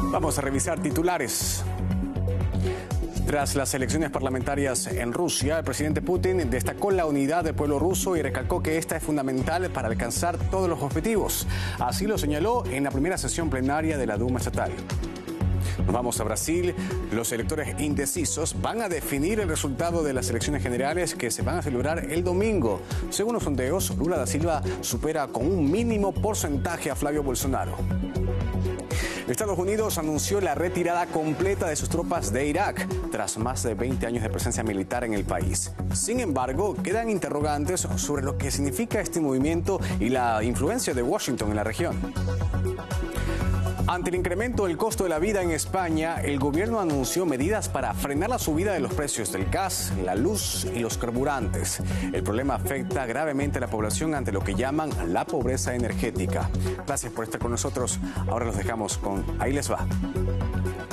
Vamos a revisar titulares. Tras las elecciones parlamentarias en Rusia, el presidente Putin destacó la unidad del pueblo ruso y recalcó que esta es fundamental para alcanzar todos los objetivos. Así lo señaló en la primera sesión plenaria de la Duma estatal. Nos vamos a Brasil. Los electores indecisos van a definir el resultado de las elecciones generales que se van a celebrar el domingo. Según los sondeos, Lula da Silva supera con un mínimo porcentaje a Flavio Bolsonaro. Estados Unidos anunció la retirada completa de sus tropas de Irak tras más de 20 años de presencia militar en el país. Sin embargo, quedan interrogantes sobre lo que significa este movimiento y la influencia de Washington en la región. Ante el incremento del costo de la vida en España, el gobierno anunció medidas para frenar la subida de los precios del gas, la luz y los carburantes. El problema afecta gravemente a la población ante lo que llaman la pobreza energética. Gracias por estar con nosotros. Ahora los dejamos con Ahí les va.